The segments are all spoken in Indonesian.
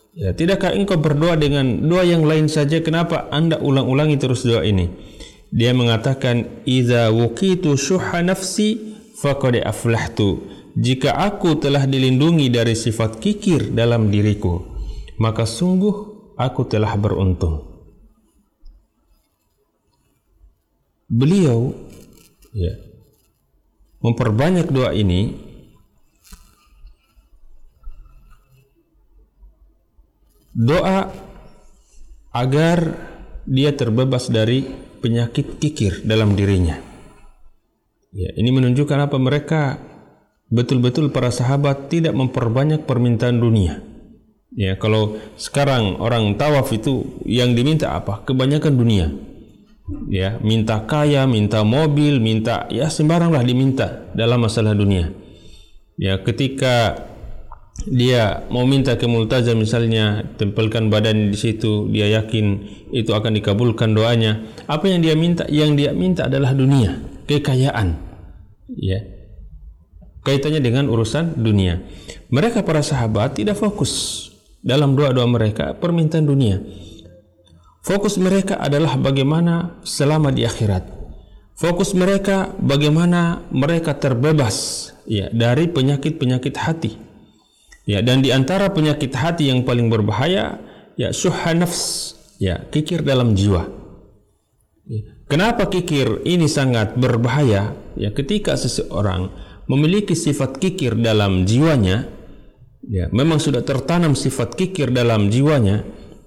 Ya, tidakkah engkau berdoa dengan doa yang lain saja? Kenapa Anda ulang-ulangi terus doa ini? Dia mengatakan, "Idza wuqitu syuhha nafsi faqad aflahtu." Jika aku telah dilindungi dari sifat kikir dalam diriku, maka sungguh aku telah beruntung. Beliau memperbanyak doa ini doa agar dia terbebas dari penyakit kikir dalam dirinya. Ya, ini menunjukkan apa? Mereka betul-betul para sahabat tidak memperbanyak permintaan dunia. Ya, kalau sekarang orang tawaf itu yang diminta apa? Kebanyakan dunia. Ya, minta kaya, minta mobil, minta ya sembaranglah diminta dalam masalah dunia. Ya, ketika dia mau minta ke multazam misalnya, tempelkan badan di situ, dia yakin itu akan dikabulkan doanya. Apa yang dia minta? Yang dia minta adalah dunia, kekayaan. Ya, kaitannya dengan urusan dunia. Mereka para sahabat tidak fokus dalam doa-doa mereka permintaan dunia. Fokus mereka adalah bagaimana selamat di akhirat. Fokus mereka bagaimana mereka terbebas ya dari penyakit-penyakit hati. Ya, dan di antara penyakit hati yang paling berbahaya ya syuhha nafs, ya kikir dalam jiwa. Kenapa kikir ini sangat berbahaya? Ya, ketika seseorang memiliki sifat kikir dalam jiwanya, ya memang sudah tertanam sifat kikir dalam jiwanya,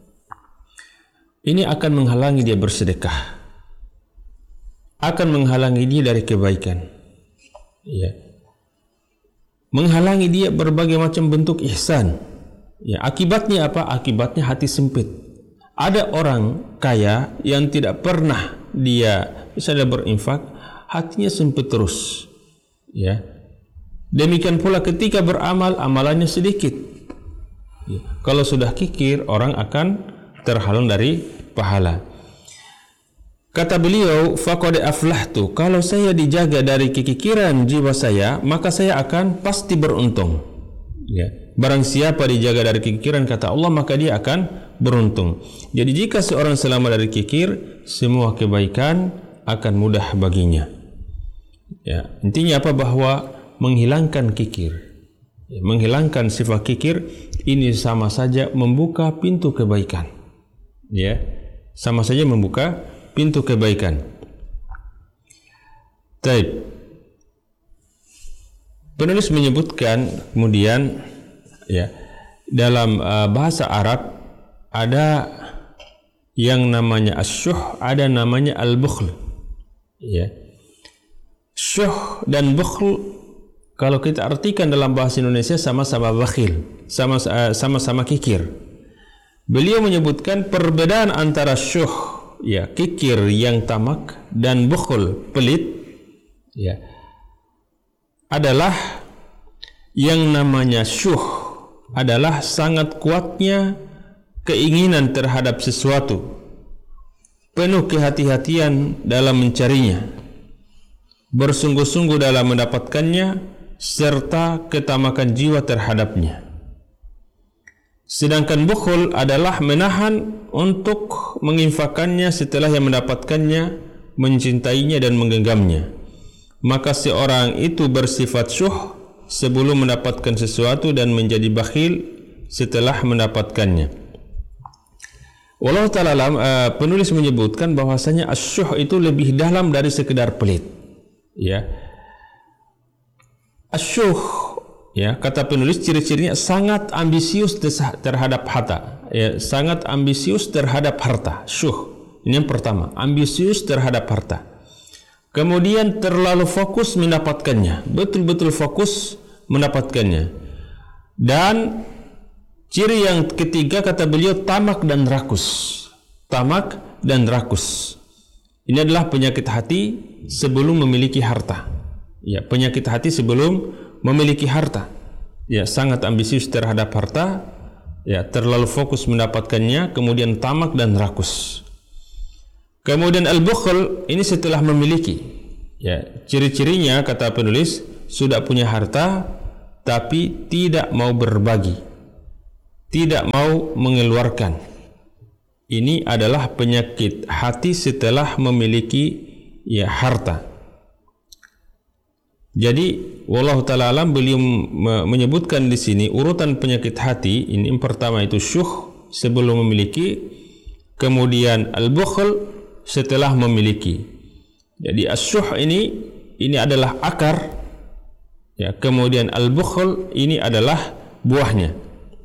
ini akan menghalangi dia bersedekah, akan menghalangi dia dari kebaikan, ya, menghalangi dia berbagai macam bentuk ihsan. Ya, akibatnya apa? Akibatnya hati sempit. Ada orang kaya yang tidak pernah dia misalnya berinfak, hatinya sempit terus. Ya, demikian pula ketika beramal, amalannya sedikit. Ya, kalau sudah kikir, orang akan terhalang dari pahala. Kata beliau, faqad aflahtu, kalau saya dijaga dari kekikiran jiwa saya, maka saya akan pasti beruntung. Ya, barang siapa dijaga dari kekikiran kata Allah, maka dia akan beruntung. Jadi jika seorang selamat dari kikir, semua kebaikan akan mudah baginya. Ya, intinya apa? Bahwa menghilangkan kikir, ya, menghilangkan sifat kikir ini sama saja membuka pintu kebaikan. Ya, sama saja membuka pintu kebaikan. Taib. Penulis menyebutkan kemudian ya dalam bahasa Arab ada yang namanya asyuh, ada namanya al-bukhl. Ya. Syuh dan bukhl kalau kita artikan dalam bahasa Indonesia sama-sama bakhil, sama-sama kikir. Beliau menyebutkan perbedaan antara syuh, ya kikir yang tamak, dan bukhl, pelit, ya adalah yang namanya syuh adalah sangat kuatnya keinginan terhadap sesuatu, penuh kehati-hatian dalam mencarinya, bersungguh-sungguh dalam mendapatkannya, serta ketamakan jiwa terhadapnya. Sedangkan bukhul adalah menahan untuk menginfakkannya setelah yang mendapatkannya, mencintainya dan menggenggamnya. Maka seorang itu bersifat syuh sebelum mendapatkan sesuatu dan menjadi bakhil setelah mendapatkannya. Wallahu ta'ala penulis menyebutkan bahwasanya asyuh itu lebih dalam dari sekedar pelit. Ya. Asyuh, ya, kata penulis ciri-cirinya sangat ambisius terhadap harta, ya, sangat ambisius terhadap harta. Syuh, ini yang pertama, ambisius terhadap harta. Kemudian terlalu fokus mendapatkannya, betul-betul fokus mendapatkannya. Dan ciri yang ketiga kata beliau tamak dan rakus. Tamak dan rakus. Ini adalah penyakit hati sebelum memiliki harta. Ya, penyakit hati sebelum memiliki harta. Ya, sangat ambisius terhadap harta, ya, terlalu fokus mendapatkannya, kemudian tamak dan rakus. Kemudian al-bukhl ini setelah memiliki. Ya, ciri-cirinya kata penulis sudah punya harta tapi tidak mau berbagi. tidak mau mengeluarkan. Ini adalah penyakit hati setelah memiliki harta. Jadi wallahu taala alam, beliau menyebutkan di sini urutan penyakit hati ini. Yang pertama itu syuh sebelum memiliki, kemudian al-bukhl setelah memiliki. Jadi asyuh ini adalah akar, ya, kemudian al-bukhl ini adalah buahnya.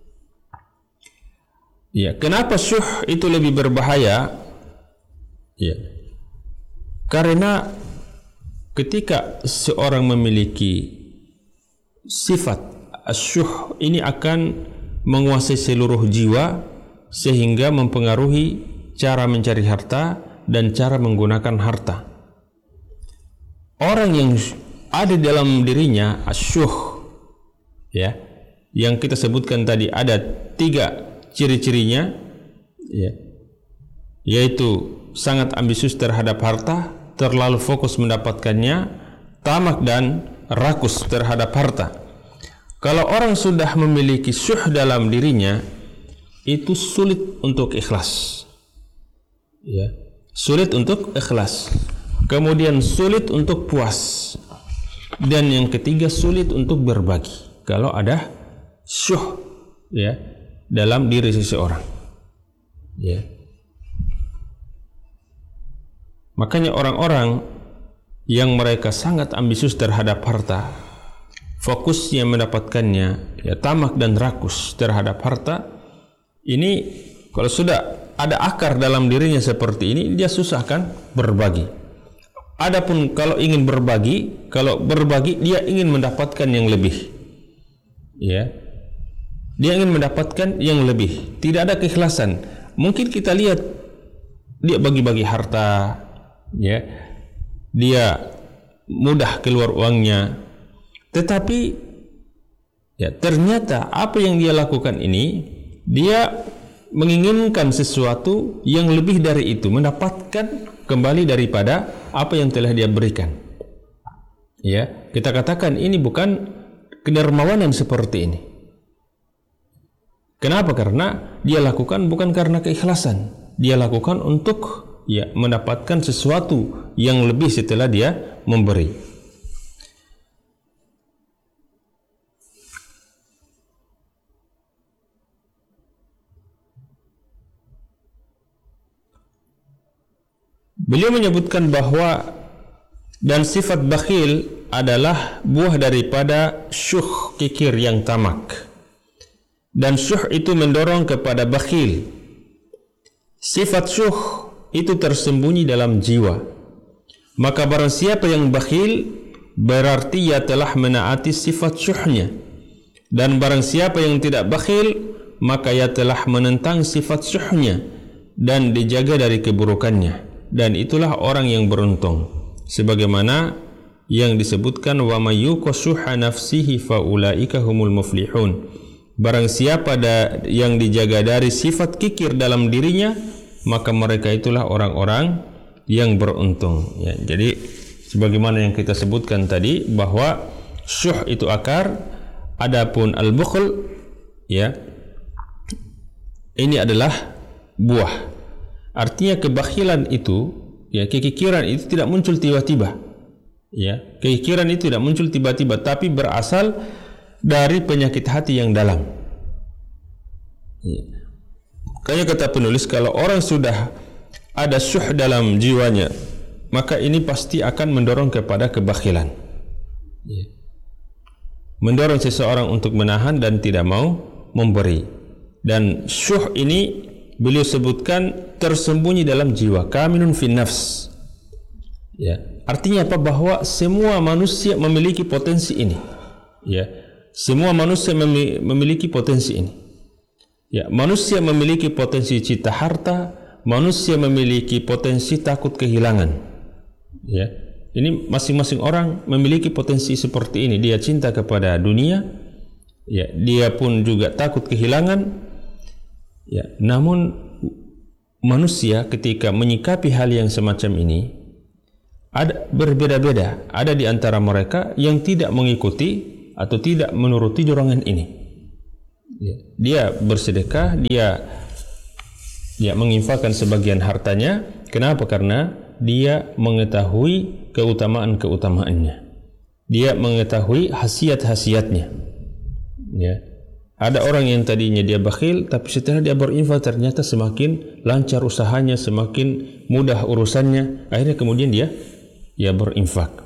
Ya, kenapa syuh itu lebih berbahaya? Ya, karena ketika seorang memiliki sifat asyuh ini akan menguasai seluruh jiwa sehingga mempengaruhi cara mencari harta dan cara menggunakan harta. Orang yang ada dalam dirinya asyuh, ya, yang kita sebutkan tadi ada 3 ciri-cirinya, ya, yaitu sangat ambisius terhadap harta, terlalu fokus mendapatkannya, tamak dan rakus terhadap harta. Kalau orang sudah memiliki syuh dalam dirinya, itu sulit untuk ikhlas, ya, sulit untuk ikhlas, kemudian sulit untuk puas, dan yang ketiga sulit untuk berbagi kalau ada syuh, ya, dalam diri seseorang, ya. Makanya orang-orang yang mereka sangat ambisius terhadap harta, fokusnya mendapatkannya, ya, tamak dan rakus terhadap harta, ini kalau sudah ada akar dalam dirinya seperti ini, dia susah kan berbagi. Adapun kalau ingin berbagi, dia ingin mendapatkan yang lebih, ya, dia ingin mendapatkan yang lebih, tidak ada keikhlasan. Mungkin kita lihat dia bagi-bagi harta, ya, dia mudah keluar uangnya, tetapi ya ternyata apa yang dia lakukan ini, dia menginginkan sesuatu yang lebih dari itu, mendapatkan kembali daripada apa yang telah dia berikan. Ya, kita katakan ini bukan kedermawanan seperti ini. Kenapa? Karena dia lakukan bukan karena keikhlasan, dia lakukan untuk, ya, mendapatkan sesuatu yang lebih setelah dia memberi. Beliau menyebutkan bahwa dan sifat bakhil adalah buah daripada syuh, kikir yang tamak. Dan syuh itu mendorong kepada bakhil. Sifat syuh itu tersembunyi dalam jiwa. Maka barang siapa yang bakhil, berarti ia telah menaati sifat syuhnya. Dan barang siapa yang tidak bakhil, maka ia telah menentang sifat syuhnya dan dijaga dari keburukannya. Dan itulah orang yang beruntung, sebagaimana yang disebutkan wa may yuqashuha nafsihi faulaika humul muflihun. Barang siapa yang dijaga dari sifat kikir dalam dirinya, maka mereka itulah orang-orang yang beruntung, ya. Jadi sebagaimana yang kita sebutkan tadi, bahwa syuh itu akar, adapun al-bukhl, ya, ini adalah buah. Artinya kebakhilan itu, ya, kekikiran itu tidak muncul tiba-tiba, ya. Kekikiran itu tidak muncul tiba-tiba, tapi berasal dari penyakit hati yang dalam, ya. Makanya kata penulis, kalau orang sudah ada syuh dalam jiwanya, maka ini pasti akan mendorong kepada kebakhilan, ya. Mendorong seseorang untuk menahan dan tidak mau memberi. Dan syuh ini beliau sebutkan tersembunyi dalam jiwa, kaminun fin nafs, ya. Artinya apa? Bahwa semua manusia memiliki potensi ini, ya. Semua manusia memiliki potensi ini, ya. Manusia memiliki potensi cita harta, manusia memiliki potensi takut kehilangan, ya. Ini masing-masing orang memiliki potensi seperti ini. Dia cinta kepada dunia, ya, dia pun juga takut kehilangan, ya. Namun manusia ketika menyikapi hal yang semacam ini ada berbeda-beda. Ada di antara mereka yang tidak mengikuti atau tidak menuruti dorongan ini, Ya, dia bersedekah, dia menginfakkan sebagian hartanya. Kenapa? Karena dia mengetahui keutamaan-keutamaannya. Dia mengetahui khasiat-khasiatnya. Ya. Ada orang yang tadinya dia bakhil, tapi setelah dia berinfak ternyata semakin lancar usahanya, semakin mudah urusannya. Akhirnya kemudian dia berinfak.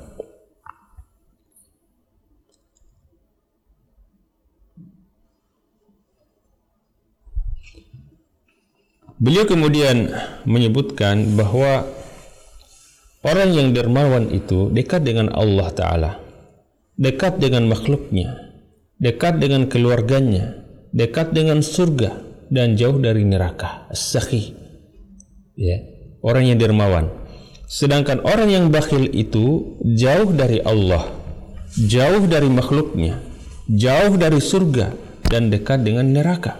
Beliau kemudian menyebutkan bahwa orang yang dermawan itu dekat dengan Allah Ta'ala, dekat dengan makhluknya, dekat dengan keluarganya, dekat dengan surga, dan jauh dari neraka. As-sakhi, ya, orang yang dermawan. Sedangkan orang yang bakhil itu jauh dari Allah, jauh dari makhluknya, jauh dari surga, dan dekat dengan neraka.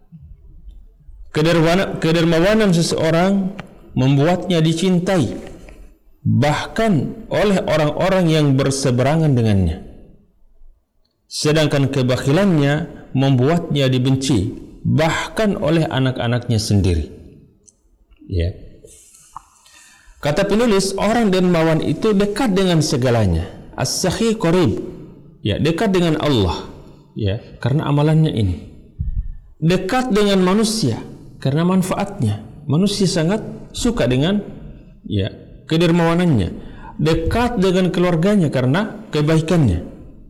Kedermawanan seseorang membuatnya dicintai bahkan oleh orang-orang yang berseberangan dengannya. Sedangkan kebakhilannya membuatnya dibenci bahkan oleh anak-anaknya sendiri. Ya. Kata penulis, orang dermawan itu dekat dengan segalanya. As-sakhi qarib. Ya, dekat dengan Allah. Ya, karena amalannya ini. Dekat dengan manusia karena manfaatnya. Manusia sangat suka dengan kedermawanannya. Dekat dengan keluarganya karena kebaikannya.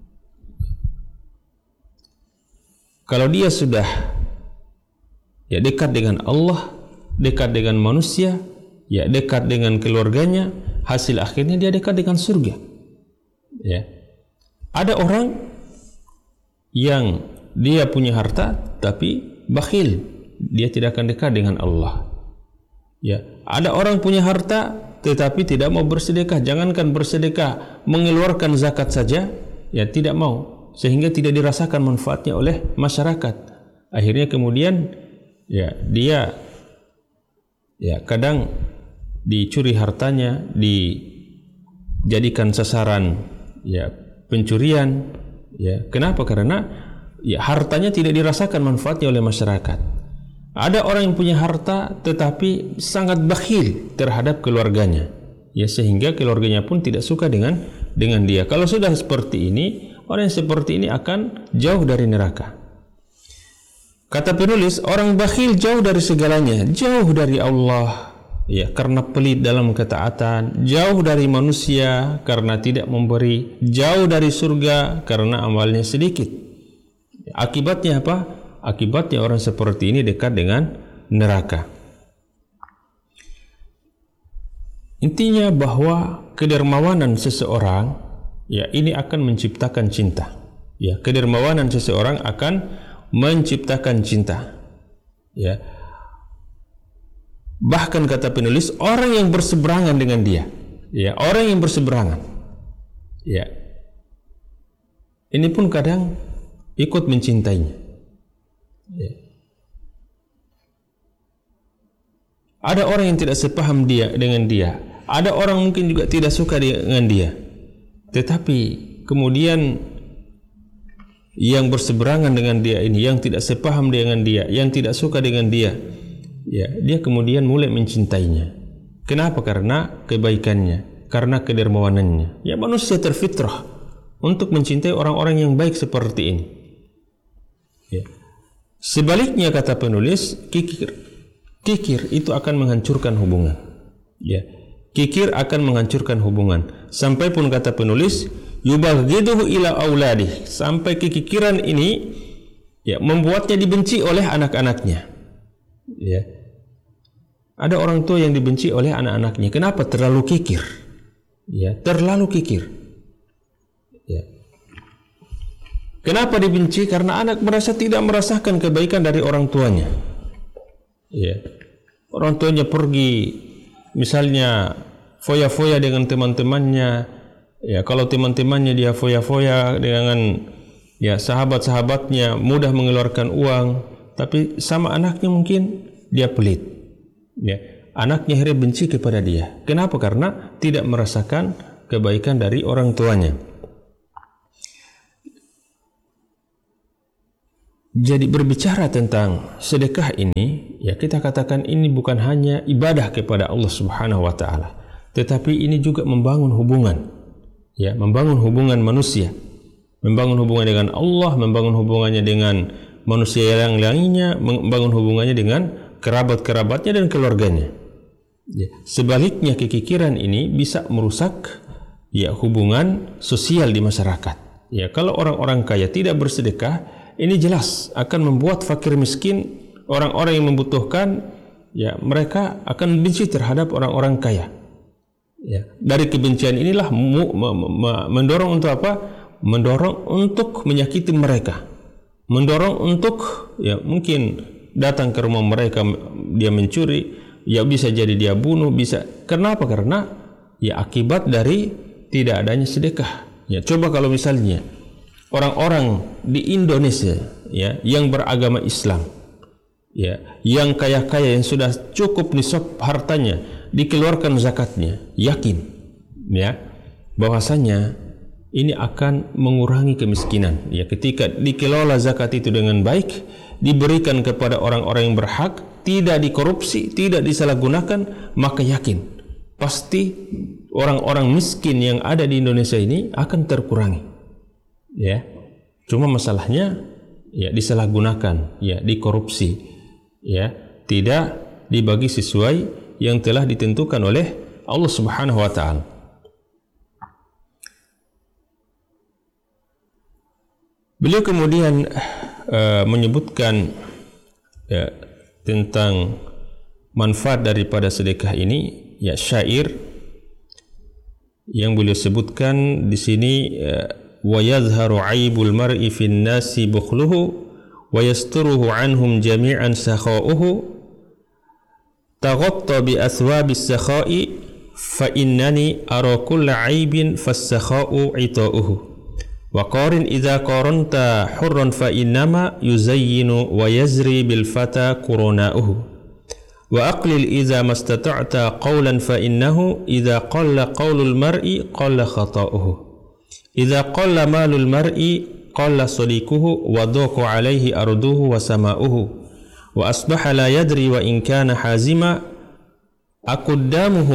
Kalau dia sudah dekat dengan Allah, dekat dengan manusia, dekat dengan keluarganya, hasil akhirnya dia dekat dengan surga. Ya. Ada orang yang dia punya harta tapi bakhil, dia tidak akan dekat dengan Allah. Ya, ada orang punya harta tetapi tidak mau bersedekah. Jangankan bersedekah, mengeluarkan zakat saja, tidak mau, sehingga tidak dirasakan manfaatnya oleh masyarakat. Akhirnya kemudian dia kadang dicuri hartanya, dijadikan sasaran pencurian. Kenapa? Karena hartanya tidak dirasakan manfaatnya oleh masyarakat. Ada orang yang punya harta tetapi sangat bakhil terhadap keluarganya, sehingga keluarganya pun tidak suka dengan dia. Kalau sudah seperti ini, orang yang seperti ini akan jauh dari neraka. Kata penulis, orang bakhil jauh dari segalanya, jauh dari Allah, karena pelit dalam ketaatan, jauh dari manusia karena tidak memberi, jauh dari surga karena amalnya sedikit. Akibatnya apa? Akibatnya orang seperti ini dekat dengan neraka. Intinya bahwa kedermawanan seseorang ini akan menciptakan cinta. Kedermawanan seseorang akan menciptakan cinta. Bahkan kata penulis, orang yang berseberangan dengan dia, orang yang berseberangan, ini pun kadang ikut mencintainya. Ada orang yang tidak sepaham dengan dia. Ada orang mungkin juga tidak suka dengan dia. Tetapi kemudian yang berseberangan dengan dia ini, yang tidak sepaham dengan dia, yang tidak suka dengan dia, dia kemudian mulai mencintainya. Kenapa? Karena kebaikannya, karena kedermawanannya. Manusia terfitrah untuk mencintai orang-orang yang baik seperti ini. Sebaliknya kata penulis, kikir itu akan menghancurkan hubungan. Kikir akan menghancurkan hubungan. Sampai pun kata penulis, yubaghiduhu ila auladih, sampai kekikiran ini membuatnya dibenci oleh anak-anaknya. Ada orang tua yang dibenci oleh anak-anaknya. Kenapa? Terlalu kikir. Terlalu kikir. Kenapa dibenci? Karena anak merasa tidak merasakan kebaikan dari orang tuanya. Orang tuanya pergi, misalnya foya-foya dengan teman-temannya. Kalau teman-temannya dia foya-foya dengan sahabat-sahabatnya, mudah mengeluarkan uang. Tapi sama anaknya mungkin dia pelit. Anaknya akhirnya benci kepada dia. Kenapa? Karena tidak merasakan kebaikan dari orang tuanya. Jadi berbicara tentang sedekah ini, ya kita katakan ini bukan hanya ibadah kepada Allah Subhanahu wa taala, tetapi ini juga membangun hubungan. Ya, membangun hubungan manusia. Membangun hubungan dengan Allah, membangun hubungannya dengan manusia yang lainnya, membangun hubungannya dengan kerabat-kerabatnya dan keluarganya. Ya. Sebaliknya kekikiran ini bisa merusak ya hubungan sosial di masyarakat. Ya, kalau orang-orang kaya tidak bersedekah, ini jelas akan membuat fakir miskin, orang-orang yang membutuhkan, ya mereka akan benci terhadap orang-orang kaya. Ya, dari kebencian inilah mendorong untuk apa? Mendorong untuk menyakiti mereka, mendorong untuk ya mungkin datang ke rumah mereka, dia mencuri, ya bisa jadi dia bunuh, bisa. Kenapa? Karena ya akibat dari tidak adanya sedekah. Ya, coba kalau misalnya orang-orang di Indonesia ya yang beragama Islam ya yang kaya-kaya yang sudah cukup nisab hartanya dikeluarkan zakatnya, yakin ya bahwasanya ini akan mengurangi kemiskinan ya ketika dikelola zakat itu dengan baik, diberikan kepada orang-orang yang berhak, tidak dikorupsi, tidak disalahgunakan, maka yakin pasti orang-orang miskin yang ada di Indonesia ini akan terkurangi. Ya, cuma masalahnya ya disalahgunakan, ya dikorupsi, ya tidak dibagi sesuai yang telah ditentukan oleh Allah Subhanahu wa taala. Beliau kemudian menyebutkan ya, tentang manfaat daripada sedekah ini, ya syair yang beliau sebutkan di sini. وَيَظْهَرُ عَيْبُ الْمَرْءِ فِي النَّاسِ بُخْلُهُ وَيَسْتُرُهُ عَنْهُمْ جَمِيعًا سَخَاؤُهُ تَغَطَّى بِأَثْوَابِ السَّخَاءِ فَإِنَّنِي أَرَى كُلَّ عَيْبٍ فَالسَّخَاءُ عِطَاؤُهُ وَقَارِنْ إِذَا قَارَنْتَ حُرًّا فَإِنَّمَا يُزَيِّنُ وَيَزْرِي بِالْفَتَى قُرَنَاؤُهُ وَأَقْلِلْ إِذَا مَا اسْتَطَعْتَ قَوْلًا فَإِنَّهُ إِذَا قَلَّ قَوْلُ الْمَرْءِ قَلَّ خَطَأُهُ إذا قل مال المرء قل صديقه وضاق عليه أرضه وسماؤه وأصبح لا يدري وإن كان حازما أقدامه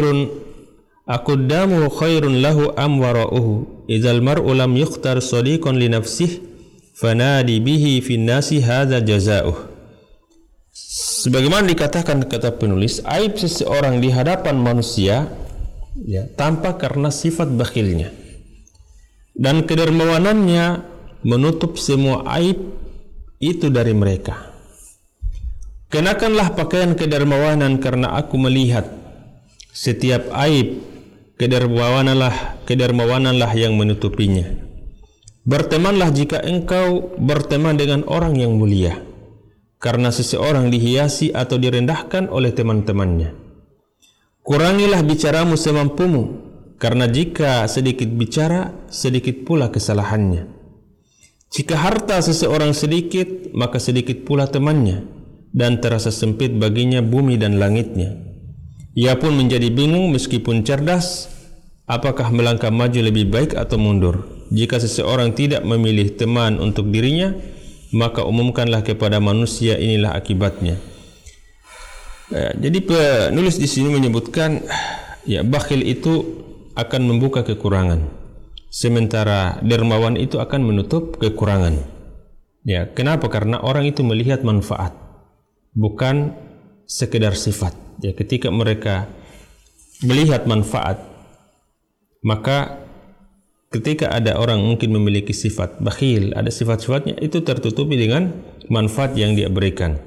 خير له أم وراؤه إذا المرء لم يختر صديقا لنفسه فنادي به في الناس هذا جزاؤه. Sebagaimana dikatakan kata penulis, aib seseorang di hadapan manusia ya, tampak karena sifat bakhilnya. Dan kedermawanannya menutup semua aib itu dari mereka. Kenakanlah pakaian kedermawanan karena aku melihat setiap aib kedermawananlah yang menutupinya. Bertemanlah jika engkau berteman dengan orang yang mulia, karena seseorang dihiasi atau direndahkan oleh teman-temannya. Kurangilah bicaramu semampumu, karena jika sedikit bicara, sedikit pula kesalahannya. Jika harta seseorang sedikit, maka sedikit pula temannya, dan terasa sempit baginya bumi dan langitnya. Ia pun menjadi bingung meskipun cerdas, apakah melangkah maju lebih baik atau mundur. Jika seseorang tidak memilih teman untuk dirinya, maka umumkanlah kepada manusia, inilah akibatnya. Jadi penulis di sini menyebutkan ya bakhil itu akan membuka kekurangan, sementara dermawan itu akan menutup kekurangan. Ya, kenapa? Karena orang itu melihat manfaat, bukan sekedar sifat. Ya, ketika mereka melihat manfaat, maka ketika ada orang mungkin memiliki sifat bakhil, ada sifat-sifatnya itu tertutupi dengan manfaat yang dia berikan.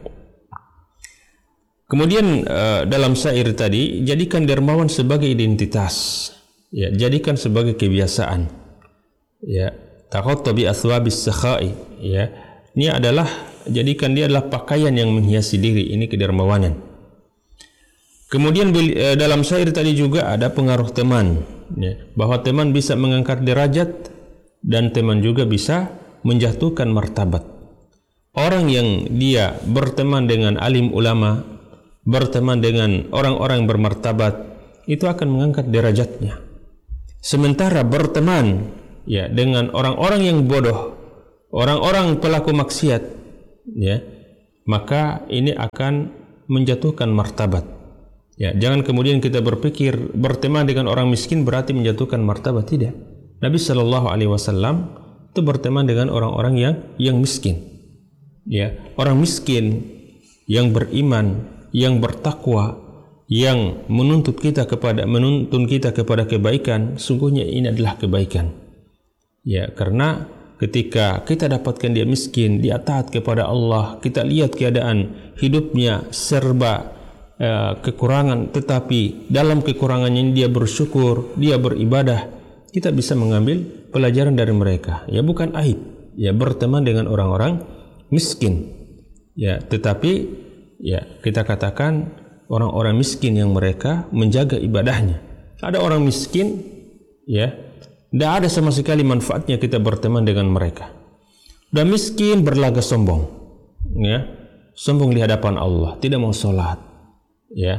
Kemudian dalam syair tadi, jadikan dermawan sebagai identitas. Ya, jadikan sebagai kebiasaan. Ya, taqatta bi athwabis sakha'i. Ya, ini adalah jadikan dia adalah pakaian yang menghiasi diri, ini kedermawanan. Kemudian dalam syair tadi juga ada pengaruh teman, ya, bahwa teman bisa mengangkat derajat dan teman juga bisa menjatuhkan martabat. Orang yang dia berteman dengan alim ulama, berteman dengan orang-orang bermartabat, itu akan mengangkat derajatnya. Sementara berteman ya dengan orang-orang yang bodoh, orang-orang pelaku maksiat, ya, maka ini akan menjatuhkan martabat. Ya, jangan kemudian kita berpikir berteman dengan orang miskin berarti menjatuhkan martabat. Tidak. Nabi Shallallahu Alaihi Wasallam itu berteman dengan orang-orang yang miskin. Ya, orang miskin yang beriman, yang bertakwa, yang menuntun kita kepada kebaikan, sungguhnya ini adalah kebaikan. Ya, karena ketika kita dapatkan dia miskin, dia taat kepada Allah, kita lihat keadaan hidupnya serba kekurangan, tetapi dalam kekurangannya ini dia bersyukur, dia beribadah, kita bisa mengambil pelajaran dari mereka. Ya, bukan aib, ya, berteman dengan orang-orang miskin. Ya, tetapi ya, kita katakan orang-orang miskin yang mereka menjaga ibadahnya. Ada orang miskin, ya, tidak ada sama sekali manfaatnya kita berteman dengan mereka. Dan miskin berlaga sombong, ya, sombong di hadapan Allah, tidak mau sholat, ya.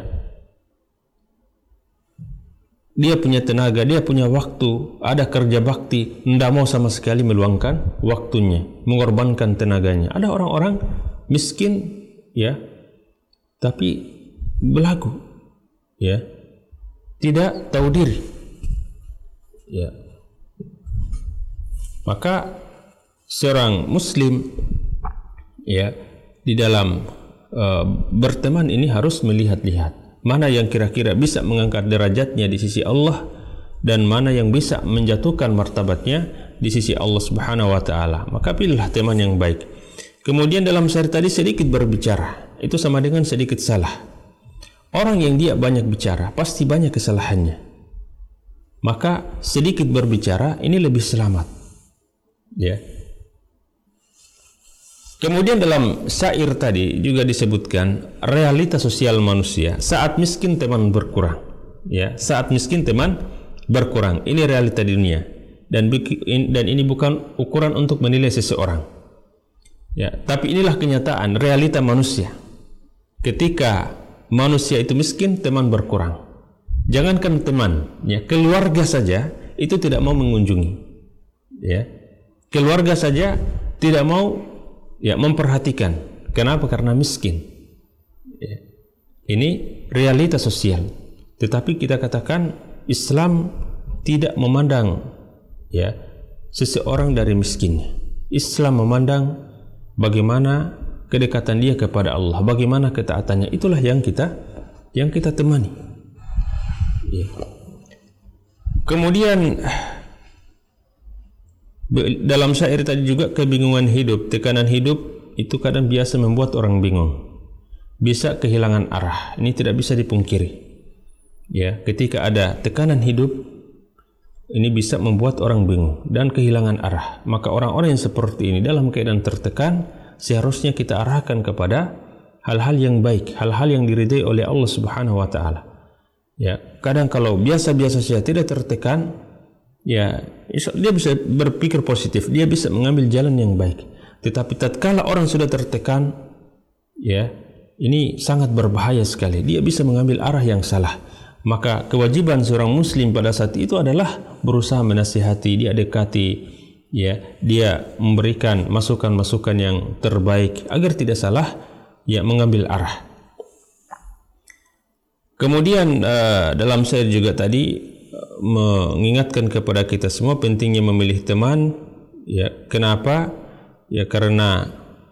Dia punya tenaga, dia punya waktu, ada kerja bakti, tidak mau sama sekali meluangkan waktunya, mengorbankan tenaganya. Ada orang-orang miskin, ya, tapi belagu, ya, tidak tahu diri, ya. Maka seorang muslim, ya, di dalam berteman ini harus melihat-lihat mana yang kira-kira bisa mengangkat derajatnya di sisi Allah dan mana yang bisa menjatuhkan martabatnya di sisi Allah Subhanahu wa taala. Maka pilihlah teman yang baik. Kemudian dalam syair tadi sedikit berbicara, itu sama dengan sedikit salah. Orang yang dia banyak bicara pasti banyak kesalahannya. Maka sedikit berbicara ini lebih selamat. Ya. Kemudian dalam syair tadi juga disebutkan realitas sosial manusia. Saat miskin teman berkurang. Ya, saat miskin teman berkurang. Ini realita dunia. Dan ini bukan ukuran untuk menilai seseorang. Ya, tapi inilah kenyataan realita manusia. Ketika manusia itu miskin, teman berkurang. Jangankan teman, ya, keluarga saja itu tidak mau mengunjungi. Ya, keluarga saja tidak mau, ya, memperhatikan. Kenapa? Karena miskin. Ya. Ini realita sosial. Tetapi kita katakan Islam tidak memandang, ya, seseorang dari miskinnya. Islam memandang bagaimana kedekatan dia kepada Allah, bagaimana ketaatannya, itulah yang kita temani. Ya. Kemudian dalam syair tadi juga kebingungan hidup, tekanan hidup itu kadang biasa membuat orang bingung, bisa kehilangan arah. Ini tidak bisa dipungkiri. Ya, ketika ada tekanan hidup, ini bisa membuat orang bingung dan kehilangan arah. Maka orang-orang yang seperti ini dalam keadaan tertekan, seharusnya kita arahkan kepada hal-hal yang baik, hal-hal yang diridai oleh Allah Subhanahu wa taala. Ya, kadang kalau biasa-biasa saja tidak tertekan, ya, dia bisa berpikir positif, dia bisa mengambil jalan yang baik. Tetapi tatkala orang sudah tertekan, ya, ini sangat berbahaya sekali. Dia bisa mengambil arah yang salah. Maka kewajiban seorang muslim pada saat itu adalah berusaha menasihati, dia dekati, ya, dia memberikan masukan-masukan yang terbaik agar tidak salah, ya, mengambil arah. Kemudian dalam syair juga tadi mengingatkan kepada kita semua pentingnya memilih teman. Ya, kenapa? Ya, karena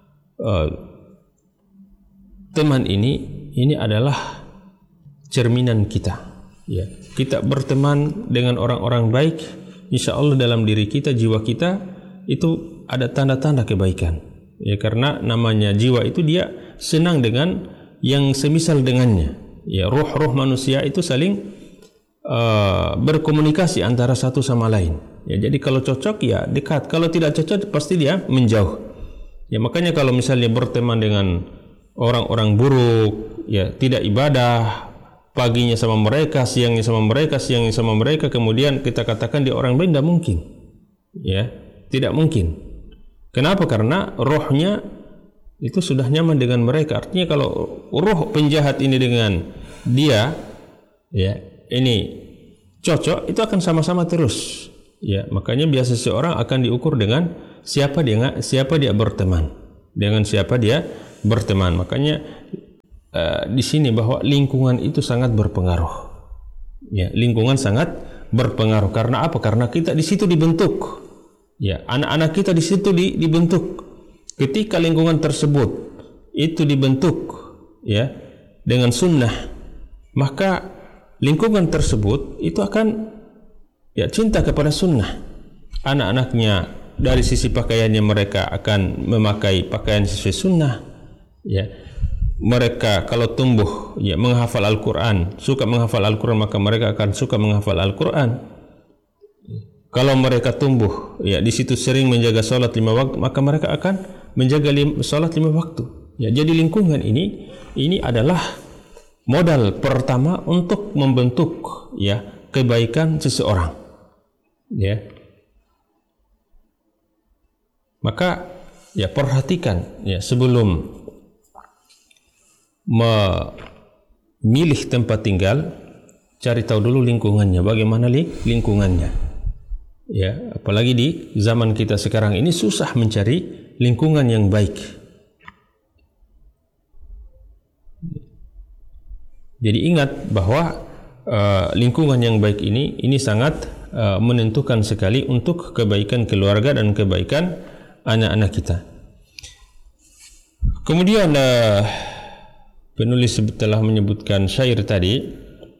teman ini adalah cerminan kita. Ya, kita berteman dengan orang-orang baik, insya Allah dalam diri kita, jiwa kita itu ada tanda-tanda kebaikan. Ya, karena namanya jiwa itu dia senang dengan yang semisal dengannya. Ya, ruh-ruh manusia itu saling berkomunikasi antara satu sama lain. Ya, jadi kalau cocok ya dekat, kalau tidak cocok pasti dia menjauh. Ya, makanya kalau misalnya berteman dengan orang-orang buruk, ya, tidak ibadah, paginya sama mereka, siangnya sama mereka, siangnya sama mereka, kemudian kita katakan dia orang baik, tidak mungkin. Ya, tidak mungkin. Kenapa? Karena rohnya itu sudah nyaman dengan mereka. Artinya kalau roh penjahat ini dengan dia, ya, ini cocok, itu akan sama-sama terus. Ya, makanya biasa seorang akan diukur dengan siapa dia berteman. dengan siapa dia berteman. Makanya di sini bahwa lingkungan itu sangat berpengaruh. Ya, lingkungan sangat berpengaruh. Karena apa? Karena kita di situ dibentuk. Ya, anak-anak kita di situ dibentuk. Ketika lingkungan tersebut itu dibentuk ya dengan sunnah, maka lingkungan tersebut itu akan ya cinta kepada sunnah. Anak-anaknya dari sisi pakaiannya mereka akan memakai pakaian sesuai sunnah. Ya, mereka kalau tumbuh ya menghafal Al-Quran, suka menghafal Al-Quran, maka mereka akan suka menghafal Al-Quran. Kalau mereka tumbuh ya di situ sering menjaga salat 5 waktu, maka mereka akan menjaga salat 5 waktu. Ya, jadi lingkungan ini adalah modal pertama untuk membentuk ya kebaikan seseorang. Ya. Maka ya perhatikan ya sebelum memilih tempat tinggal, cari tahu dulu lingkungannya, bagaimana lingkungannya. Ya, apalagi di zaman kita sekarang ini susah mencari lingkungan yang baik. Jadi ingat bahwa lingkungan yang baik ini sangat menentukan sekali untuk kebaikan keluarga dan kebaikan anak-anak kita. Kemudian penulis telah menyebutkan syair tadi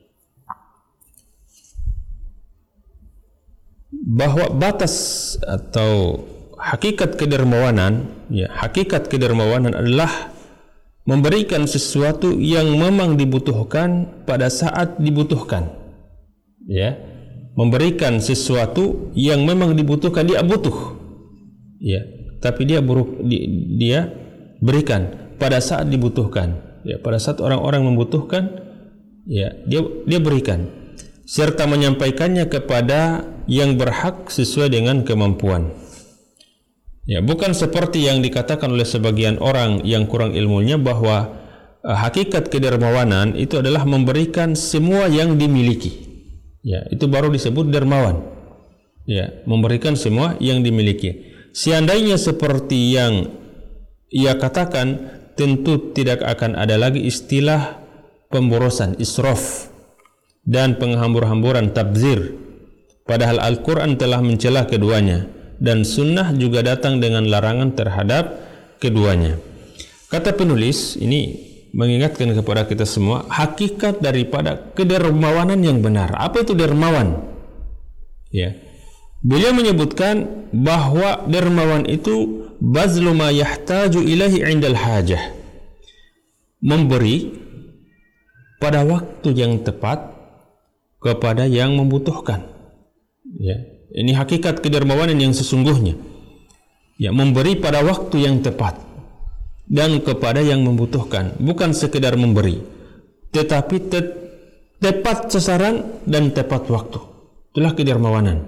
bahwa batas atau hakikat kedermawanan, ya, hakikat kedermawanan adalah memberikan sesuatu yang memang dibutuhkan pada saat dibutuhkan. Ya, memberikan sesuatu yang memang dibutuhkan, dia butuh. Ya, tapi dia berikan pada saat dibutuhkan. Ya, pada saat orang-orang membutuhkan, ya, dia berikan serta menyampaikannya kepada yang berhak sesuai dengan kemampuan. Ya, bukan seperti yang dikatakan oleh sebagian orang yang kurang ilmunya bahwa hakikat kedermawanan itu adalah memberikan semua yang dimiliki. Ya, itu baru disebut dermawan. Ya, memberikan semua yang dimiliki. Seandainya seperti yang ia katakan, tentu tidak akan ada lagi istilah pemborosan, israf, dan penghambur-hamburan, tabzir. Padahal Al-Quran telah mencela keduanya dan sunnah juga datang dengan larangan terhadap keduanya. Kata penulis ini mengingatkan kepada kita semua hakikat daripada kedermawanan yang benar. Apa itu dermawan? Ya, beliau menyebutkan bahwa dermawan itu bazlu ma yahtaju ilahi indal hajah, memberi pada waktu yang tepat kepada yang membutuhkan. Ya, ini hakikat kedermawanan yang sesungguhnya. Ya, memberi pada waktu yang tepat dan kepada yang membutuhkan, bukan sekedar memberi, tetapi tepat sasaran dan tepat waktu. Itulah kedermawanan.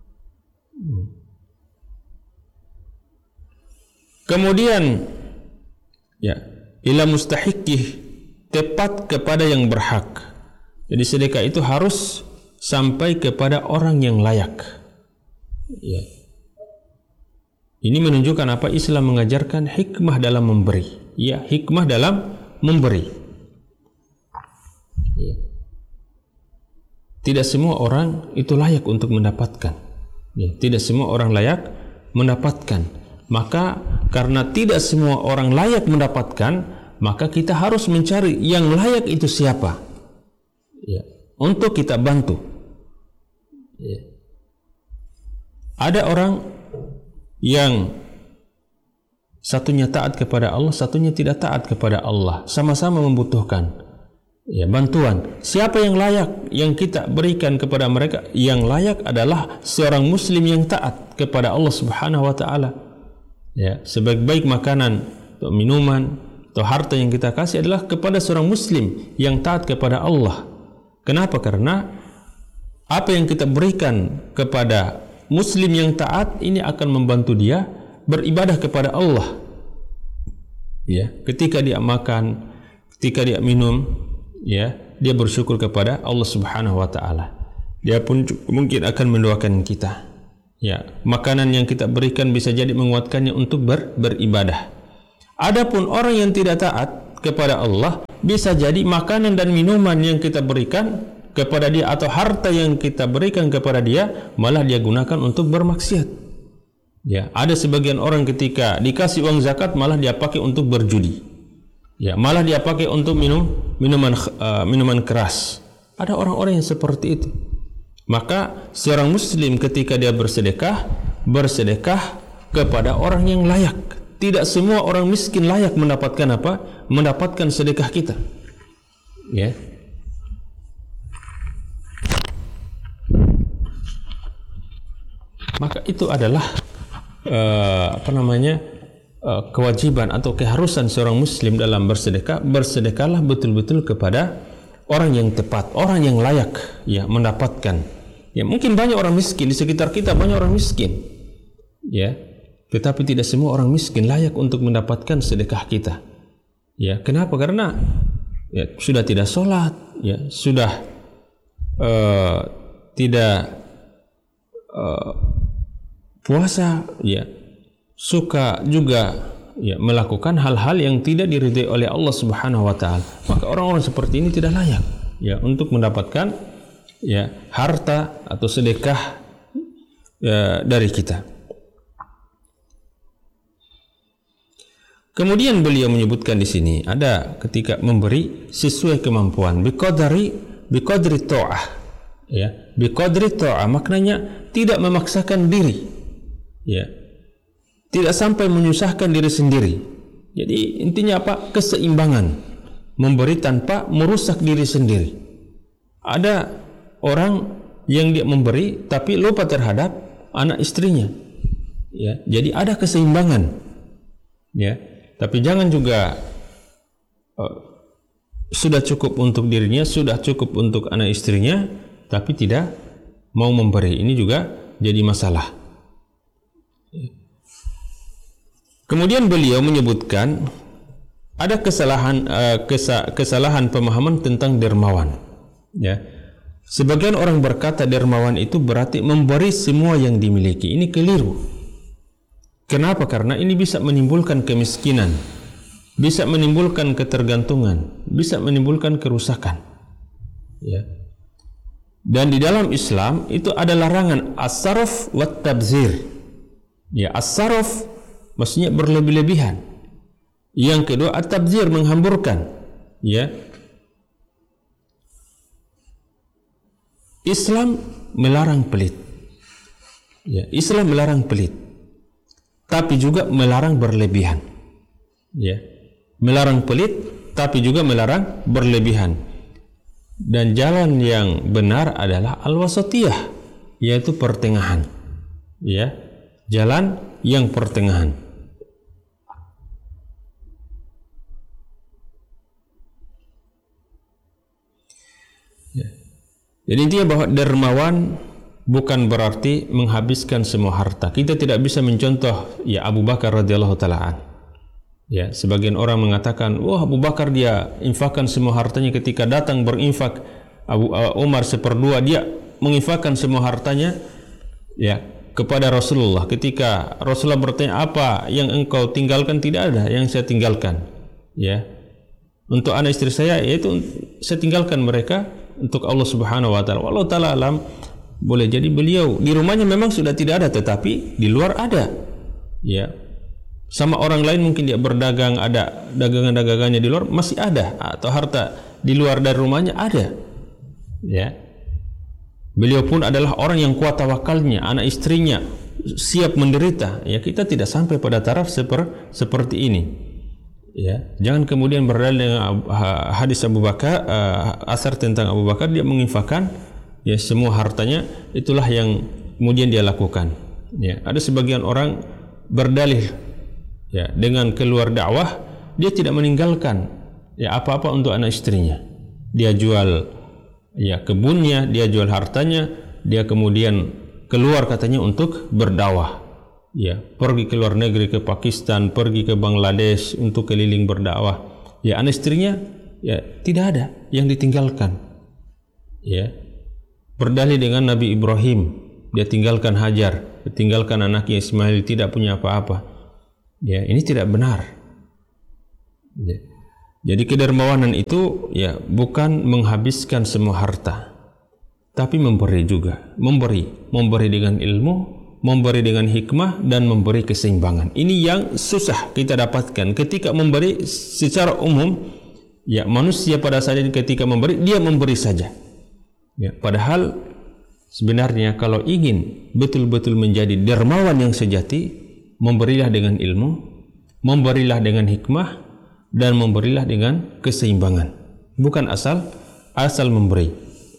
Kemudian ya, ila mustahiqih, tepat kepada yang berhak. Jadi sedekah itu harus sampai kepada orang yang layak. Ya. Ini menunjukkan apa Islam mengajarkan hikmah dalam memberi. Ya, hikmah dalam memberi. Ya. Tidak semua orang itu layak untuk mendapatkan. Ya, tidak semua orang layak mendapatkan. Maka karena tidak semua orang layak mendapatkan, maka kita harus mencari yang layak itu siapa. Ya, untuk kita bantu. Ya. Ada orang yang satunya taat kepada Allah, satunya tidak taat kepada Allah, sama-sama membutuhkan ya bantuan. Siapa yang layak yang kita berikan kepada mereka? Yang layak adalah seorang muslim yang taat kepada Allah Subhanahu wa taala. Ya, sebaik-baik makanan atau minuman atau harta yang kita kasih adalah kepada seorang muslim yang taat kepada Allah. Kenapa? Karena apa yang kita berikan kepada muslim yang taat ini akan membantu dia beribadah kepada Allah. Ya, ketika dia makan, ketika dia minum, ya, dia bersyukur kepada Allah Subhanahu wa taala. Dia pun mungkin akan mendoakan kita. Ya, makanan yang kita berikan bisa jadi menguatkannya untuk beribadah. Adapun orang yang tidak taat kepada Allah, bisa jadi makanan dan minuman yang kita berikan kepada dia atau harta yang kita berikan kepada dia malah dia gunakan untuk bermaksiat. Ya, ada sebagian orang ketika dikasih uang zakat malah dia pakai untuk berjudi. Ya, malah dia pakai untuk minuman keras. Ada orang-orang yang seperti itu. Maka seorang muslim ketika dia bersedekah kepada orang yang layak. Tidak semua orang miskin layak mendapatkan apa? Mendapatkan sedekah kita. Ya. Maka itu adalah kewajiban atau keharusan seorang muslim dalam bersedekah. Bersedekahlah betul-betul kepada orang yang tepat, orang yang layak ya mendapatkan. Ya, mungkin banyak orang miskin di sekitar kita, banyak orang miskin. Ya. Tetapi tidak semua orang miskin layak untuk mendapatkan sedekah kita. Ya, kenapa? Karena ya, sudah tidak sholat, ya, sudah tidak puasa, ya, suka juga ya melakukan hal-hal yang tidak diridhai oleh Allah Subhanahu wa taala. Maka orang-orang seperti ini tidak layak ya untuk mendapatkan ya harta atau sedekah ya, dari kita. Kemudian beliau menyebutkan di sini ada ketika memberi sesuai kemampuan, biqadri ta'ah. Ya, biqadri ta'ah maknanya tidak memaksakan diri. Ya. Tidak sampai menyusahkan diri sendiri. Jadi intinya apa? Keseimbangan. Memberi tanpa merusak diri sendiri. Ada orang yang dia memberi tapi lupa terhadap anak istrinya. Ya, jadi ada keseimbangan. Ya. Tapi jangan juga sudah cukup untuk dirinya, sudah cukup untuk anak istrinya, tapi tidak mau memberi. Ini juga jadi masalah. Kemudian beliau menyebutkan ada kesalahan pemahaman tentang dermawan. Ya, sebagian orang berkata dermawan itu berarti memberi semua yang dimiliki. Ini keliru. Kenapa? Karena ini bisa menimbulkan kemiskinan, bisa menimbulkan ketergantungan, bisa menimbulkan kerusakan. Ya. Dan di dalam Islam itu ada larangan as-sarf wa tabzir. Ya, as-sarf maksudnya berlebih-lebihan. Yang kedua at-tabzir menghamburkan. Ya. Islam melarang pelit. Ya, Islam melarang pelit. Tapi juga melarang berlebihan. Ya. Melarang pelit tapi juga melarang berlebihan. Dan jalan yang benar adalah al-wasatiyah, yaitu pertengahan. Ya. Jalan yang pertengahan. Ya. Jadi intinya bahwa dermawan bukan berarti menghabiskan semua harta. Kita tidak bisa mencontoh ya Abu Bakar radhiyallahu taalaan. Ya, sebagian orang mengatakan, wah Abu Bakar dia infakkan semua hartanya ketika datang berinfak Umar 1/2 dia menginfakkan semua hartanya ya kepada Rasulullah. Ketika Rasulullah bertanya, apa yang engkau tinggalkan? Tidak ada yang saya tinggalkan. Ya, untuk anak istri saya yaitu saya tinggalkan mereka untuk Allah Subhanahu wa taala. Wallahu taala alam. Boleh jadi beliau di rumahnya memang sudah tidak ada, tetapi di luar ada. Ya. Sama orang lain mungkin dia berdagang, ada dagangan-dagangannya di luar masih ada, atau harta di luar dari rumahnya ada. Ya. Beliau pun adalah orang yang kuat tawakalnya, anak istrinya siap menderita. Ya, kita tidak sampai pada taraf seperti ini. Ya, jangan kemudian berdalil dengan hadis Abu Bakar, asar tentang Abu Bakar dia menginfakkan ya semua hartanya, itulah yang kemudian dia lakukan. Ya, ada sebagian orang berdalih ya dengan keluar dakwah dia tidak meninggalkan ya apa-apa untuk anak istrinya. Dia jual ya kebunnya, dia jual hartanya, dia kemudian keluar katanya untuk berdakwah. Ya, pergi ke luar negeri, ke Pakistan, pergi ke Bangladesh untuk keliling berdakwah. Ya, anak istrinya ya tidak ada yang ditinggalkan. Ya. Berdalih dengan Nabi Ibrahim, dia tinggalkan Hajar, dia tinggalkan anaknya Ismail, tidak punya apa-apa. Ya, ini tidak benar. Ya. Jadi kedermawanan itu ya bukan menghabiskan semua harta, tapi memberi juga, memberi dengan ilmu, memberi dengan hikmah, dan memberi keseimbangan. Ini yang susah kita dapatkan ketika memberi secara umum. Ya, manusia pada saat ini ketika memberi, dia memberi saja. Ya, padahal sebenarnya kalau ingin betul-betul menjadi dermawan yang sejati, memberilah dengan ilmu, memberilah dengan hikmah, dan memberilah dengan keseimbangan. Bukan asal memberi.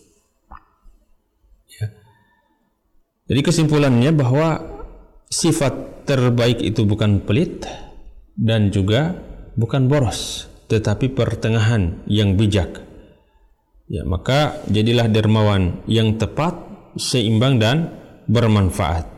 Ya. Jadi kesimpulannya bahwa sifat terbaik itu bukan pelit dan juga bukan boros, tetapi pertengahan yang bijak. Ya, maka jadilah dermawan yang tepat, seimbang, dan bermanfaat.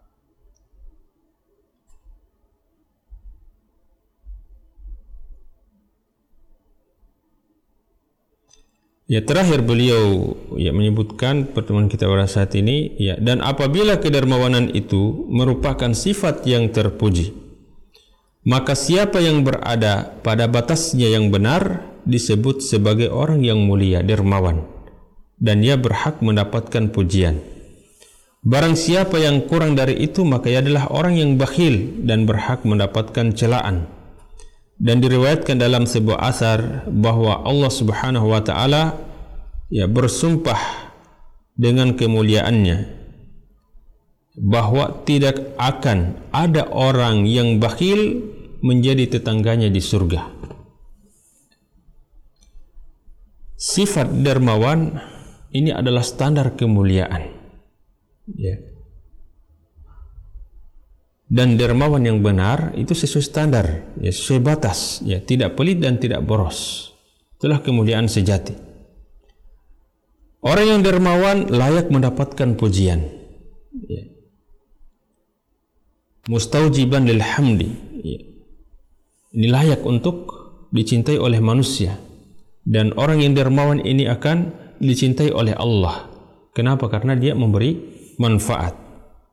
Ya, terakhir beliau menyebutkan pertemuan kita pada saat ini, ya, dan apabila kedermawanan itu merupakan sifat yang terpuji, maka siapa yang berada pada batasnya yang benar disebut sebagai orang yang mulia, dermawan, dan ia berhak mendapatkan pujian. Barang siapa yang kurang dari itu, maka ia adalah orang yang bakhil dan berhak mendapatkan celaan. Dan diriwayatkan dalam sebuah asar bahwa Allah Subhanahu wa taala bersumpah dengan kemuliaannya bahwa tidak akan ada orang yang bakhil menjadi tetangganya di surga. Sifat dermawan ini adalah standar kemuliaan. Ya. Dan dermawan yang benar itu sesuai standar, ya, sesuai batas, ya, tidak pelit dan tidak boros. Itulah kemuliaan sejati. Orang yang dermawan layak mendapatkan pujian, ya. Mustaujiban lil hamdi, ya. Ini layak untuk dicintai oleh manusia, dan orang yang dermawan ini akan dicintai oleh Allah. Kenapa? Karena dia memberi manfaat.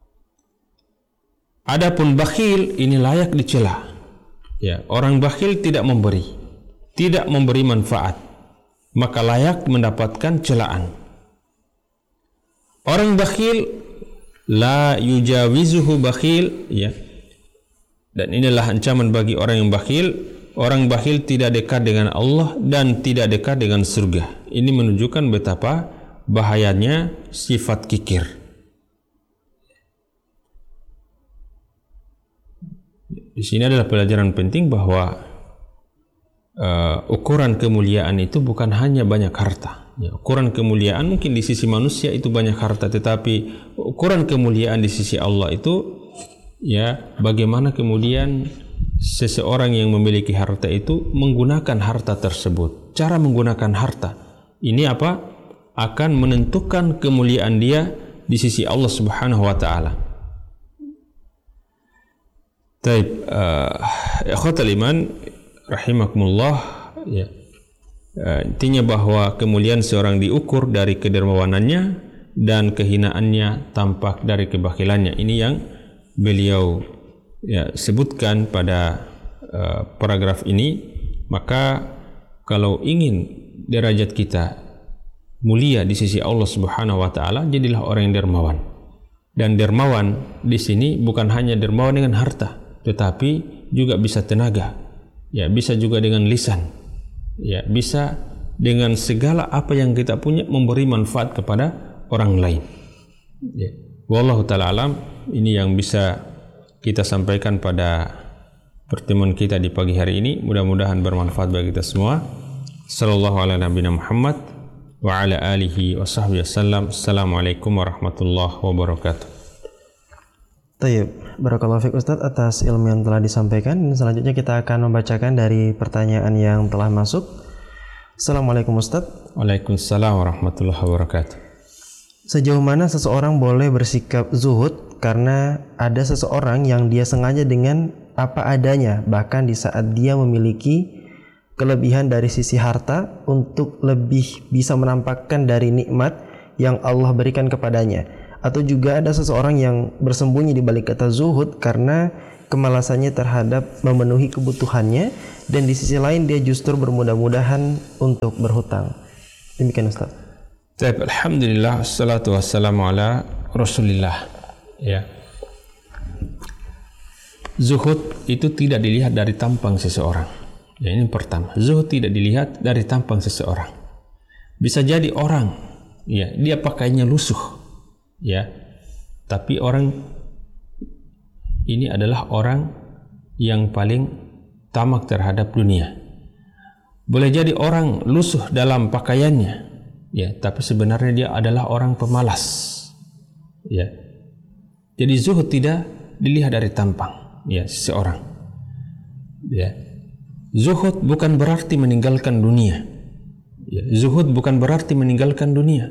Adapun bakhil ini layak dicela. Ya, orang bakhil tidak memberi manfaat, maka layak mendapatkan celaan. Orang bakhil la yujawizuhu bakhil, ya. Dan inilah ancaman bagi orang yang bakhil. Orang bakhil tidak dekat dengan Allah dan tidak dekat dengan surga. Ini menunjukkan betapa bahayanya sifat kikir. Di sini adalah pelajaran penting bahwa ukuran kemuliaan itu bukan hanya banyak harta. Ya, ukuran kemuliaan mungkin di sisi manusia itu banyak harta, tetapi ukuran kemuliaan di sisi Allah itu, ya, bagaimana kemudian seseorang yang memiliki harta itu menggunakan harta tersebut. Cara menggunakan harta ini akan menentukan kemuliaan dia di sisi Allah Subhanahu wa taala. Taib, ikhwatal iman rahimakumullah, ya. Intinya bahwa kemuliaan seorang diukur dari kedermawanannya dan kehinaannya tampak dari kebakhilannya. Ini yang beliau sebutkan pada paragraf ini. Maka kalau ingin derajat kita mulia di sisi Allah Subhanahu wa taala, jadilah orang yang dermawan. Dan dermawan di sini bukan hanya dermawan dengan harta, tetapi juga bisa tenaga, ya, bisa juga dengan lisan, ya, bisa dengan segala apa yang kita punya memberi manfaat kepada orang lain. Ya. Wallahu ta'ala alam. Ini yang bisa kita sampaikan pada pertemuan kita di pagi hari ini. Mudah-mudahan bermanfaat bagi kita semua. Sallallahu ala nabiyina Muhammad wa ala alihi wa sahbihi wasallam. Assalamualaikum warahmatullahi wabarakatuh. Tayyib, barakallahu fiik Ustaz atas ilmu yang telah disampaikan. Dan selanjutnya kita akan membacakan dari pertanyaan yang telah masuk. Assalamualaikum Ustaz. Waalaikumsalam warahmatullahi wabarakatuh. Sejauh mana seseorang boleh bersikap zuhud karena ada seseorang yang dia sengaja dengan apa adanya, bahkan di saat dia memiliki kelebihan dari sisi harta untuk lebih bisa menampakkan dari nikmat yang Allah berikan kepadanya. Atau juga ada seseorang yang bersembunyi di balik kata zuhud karena kemalasannya terhadap memenuhi kebutuhannya, dan di sisi lain dia justru bermudah-mudahan untuk berhutang. Demikian Ustaz. Baik, alhamdulillah, wassalatu wassalamu ala Rasulillah. Ya. Zuhud itu tidak dilihat dari tampang seseorang. Ya, ini pertama. Zuhud tidak dilihat dari tampang seseorang. Bisa jadi orang, ya, dia pakainya lusuh, ya, tapi orang ini adalah orang yang paling tamak terhadap dunia. Boleh jadi orang lusuh dalam pakaiannya, ya, tapi sebenarnya dia adalah orang pemalas, ya. Jadi zuhud tidak dilihat dari tampang, ya, seseorang, ya. Zuhud bukan berarti meninggalkan dunia, ya. Zuhud bukan berarti meninggalkan dunia,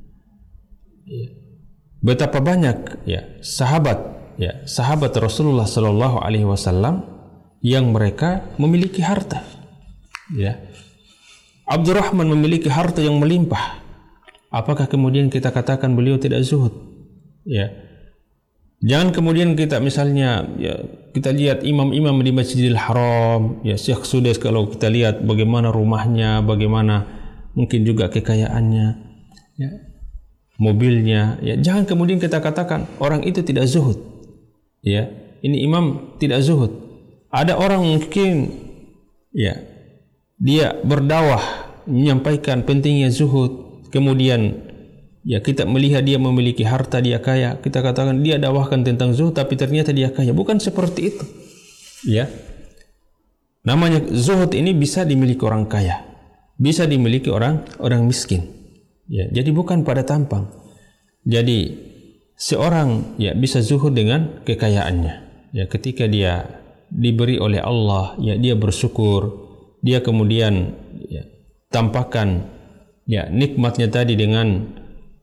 ya. Betapa banyak, ya, sahabat Rasulullah Sallallahu Alaihi Wasallam yang mereka memiliki harta, ya. Abdurrahman memiliki harta yang melimpah. Apakah kemudian kita katakan beliau tidak zuhud? Ya. Jangan kemudian kita misalnya, ya, kita lihat imam-imam di Masjidil Haram, ya, Syekh Sudais, kalau kita lihat bagaimana rumahnya, bagaimana mungkin juga kekayaannya, ya, mobilnya, ya, jangan kemudian kita katakan orang itu tidak zuhud, ya, ini imam tidak zuhud. Ada orang mungkin, ya, dia berdakwah menyampaikan pentingnya zuhud, kemudian, ya, kita melihat dia memiliki harta, dia kaya, kita katakan dia dakwahkan tentang zuhud, tapi ternyata dia kaya. Bukan seperti itu, ya. Namanya zuhud ini bisa dimiliki orang kaya, bisa dimiliki orang miskin, ya. Jadi bukan pada tampang. Jadi seorang, ya, bisa zuhud dengan kekayaannya, ya, ketika dia diberi oleh Allah, ya, dia bersyukur, dia kemudian, ya, tampakkan, ya, nikmatnya tadi dengan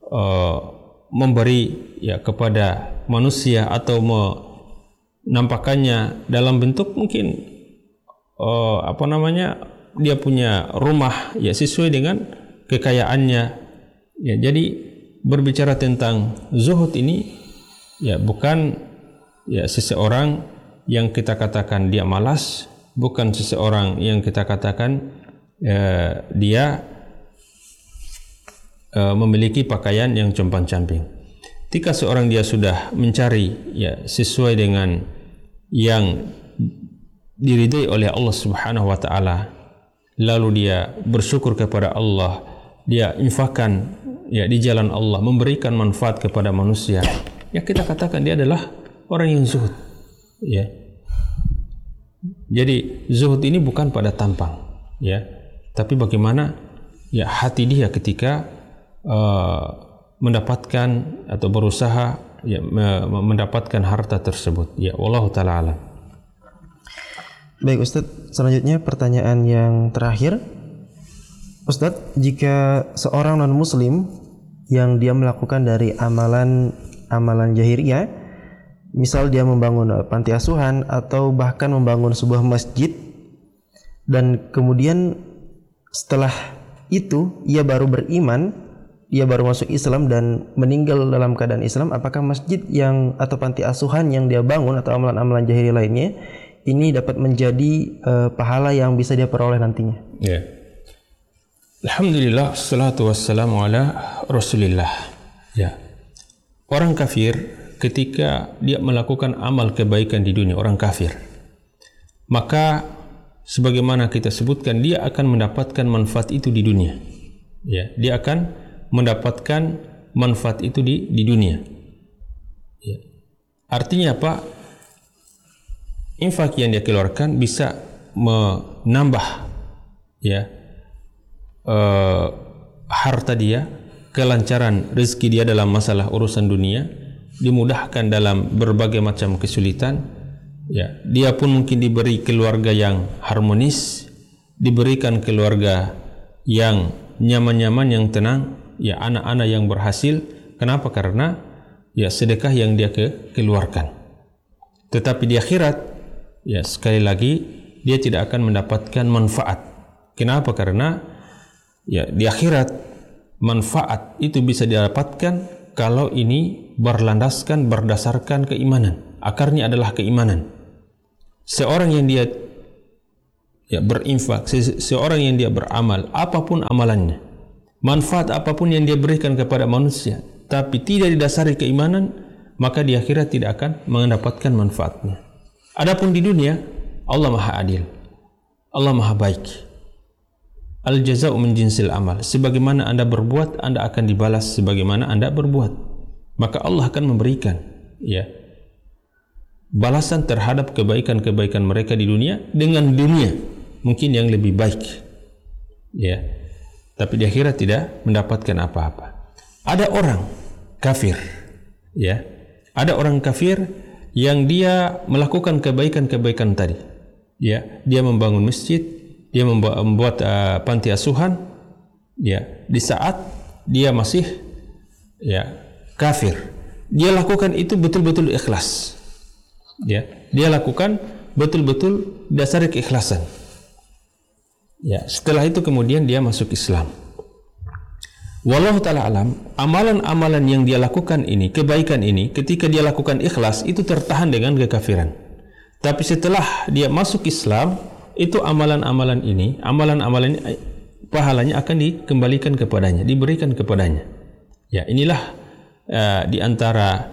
memberi, ya, kepada manusia, atau menampakkannya dalam bentuk mungkin dia punya rumah, ya, sesuai dengan kekayaannya, ya. Jadi berbicara tentang zuhud ini, ya, bukan, ya, seseorang yang kita katakan dia malas, bukan seseorang yang kita katakan dia memiliki pakaian yang compang-camping. Ketika seorang dia sudah mencari, ya, sesuai dengan yang diridai oleh Allah Subhanahu wa taala, lalu dia bersyukur kepada Allah, dia infakkan, ya, di jalan Allah, memberikan manfaat kepada manusia, ya, kita katakan dia adalah orang yang zuhud, ya. Jadi zuhud ini bukan pada tampang, ya, tapi bagaimana, ya, hati dia ketika mendapatkan atau berusaha, ya, mendapatkan harta tersebut, ya. Wallahu taala alam. Baik Ustadz, selanjutnya pertanyaan yang terakhir. Ustadz, jika seorang non muslim yang dia melakukan dari amalan jahiliyah, misal dia membangun panti asuhan atau bahkan membangun sebuah masjid, dan kemudian setelah itu ia baru beriman, ia baru masuk Islam dan meninggal dalam keadaan Islam, apakah masjid yang atau panti asuhan yang dia bangun atau amalan-amalan jahiliyah lainnya ini dapat menjadi pahala yang bisa dia peroleh nantinya? Ya. Alhamdulillah, wassalatu wassalamu ala Rasulillah. Ya. Orang kafir ketika dia melakukan amal kebaikan di dunia, orang kafir, maka sebagaimana kita sebutkan, dia akan mendapatkan manfaat itu di dunia. Ya, dia akan mendapatkan manfaat itu di dunia. Ya. Artinya apa? Infak yang dia keluarkan bisa menambah, ya, harta dia, kelancaran rezeki dia dalam masalah urusan dunia, dimudahkan dalam berbagai macam kesulitan, ya. Dia pun mungkin diberi keluarga yang harmonis, diberikan keluarga yang nyaman-nyaman, yang tenang, ya, anak-anak yang berhasil. Kenapa? Karena, ya, sedekah yang dia keluarkan. Tetapi di akhirat, ya, sekali lagi dia tidak akan mendapatkan manfaat. Kenapa? Karena, ya, di akhirat manfaat itu bisa didapatkan kalau ini berlandaskan berdasarkan keimanan. Akarnya adalah keimanan, seorang yang dia berinfak, seorang yang dia beramal, apapun amalannya, manfaat apapun yang dia berikan kepada manusia, tapi tidak didasari keimanan, maka di akhirat tidak akan mendapatkan manfaatnya. Adapun di dunia, Allah Maha Adil, Allah Maha Baik. Al-jaza'u min jinsil amal. Sebagaimana Anda berbuat, Anda akan dibalas sebagaimana Anda berbuat. Maka Allah akan memberikan balasan terhadap kebaikan-kebaikan mereka di dunia dengan dunia mungkin yang lebih baik. Tapi di akhirat tidak mendapatkan apa-apa. Ada orang kafir, ada orang kafir yang dia melakukan kebaikan-kebaikan tadi. Dia membangun masjid, dia membuat panti asuhan, di saat dia masih kafir. Dia lakukan itu betul-betul ikhlas. Dia lakukan betul-betul dasar keikhlasan. Setelah itu kemudian dia masuk Islam. Wallahu ta'ala alam, amalan-amalan yang dia lakukan ini, kebaikan ini, ketika dia lakukan ikhlas, itu tertahan dengan kekafiran. Tapi setelah dia masuk Islam, itu amalan-amalan ini, pahalanya akan dikembalikan kepadanya, diberikan kepadanya. Inilah di antara